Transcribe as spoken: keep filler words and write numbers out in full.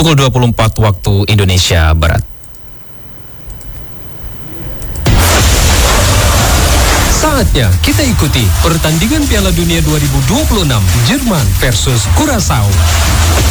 Pukul dua puluh empat waktu Indonesia Barat. Saatnya kita ikuti pertandingan Piala Dunia dua ribu dua puluh enam Jerman versus Curaçao.